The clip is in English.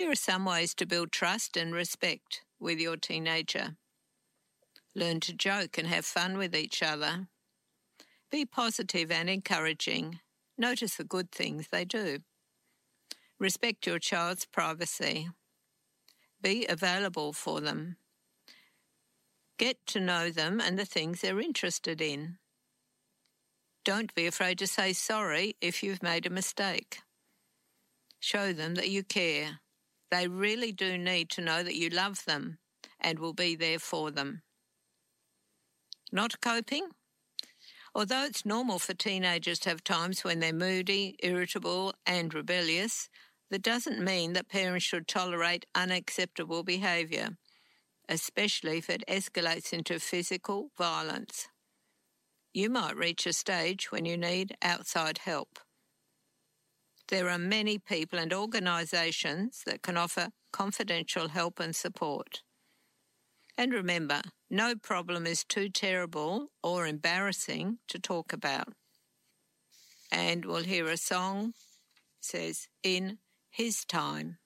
Here are some ways to build trust and respect with your teenager. Learn to joke and have fun with each other. Be positive and encouraging. Notice the good things they do. Respect your child's privacy. Be available for them. Get to know them and the things they're interested in. Don't be afraid to say sorry if you've made a mistake. Show them that you care. They really do need to know that you love them and will be there for them. Not coping? Although it's normal for teenagers to have times when they're moody, irritable and rebellious, that doesn't mean that parents should tolerate unacceptable behaviour, especially if it escalates into physical violence. You might reach a stage when you need outside help. There are many people and organisations that can offer confidential help and support. And remember, no problem is too terrible or embarrassing to talk about. And we'll hear a song, says, In His Time.